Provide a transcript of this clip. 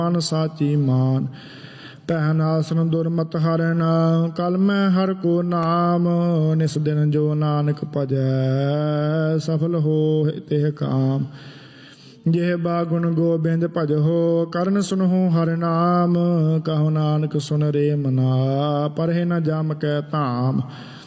ਮਨ ਸਾਚੀ ਮਾਨ। ਪਹਿਨ ਆਸਨ ਦੁਰਮਤ ਹਰਨ ਕਲ ਮੈਂ ਹਰ ਕੋ ਨਾਮ। ਨਿਸ ਦਿਨ ਜੋ ਨਾਨਕ ਭਜੈ ਸਫਲ ਹੋਇ ਤਿਹ ਕਾਮ। ਜਿਹ ਬਾਗੁਣ ਗੋਬਿੰਦ ਭਜਹੁ ਕਰਨ ਸੁਨਹੁ ਹਰਿ ਨਾਮ। ਕਹੋ ਨਾਨਕ ਸੁਨ ਰੇ ਮਨਾ ਪਰਹਿ ਨ ਜਮ ਕੈ ਧਾਮ।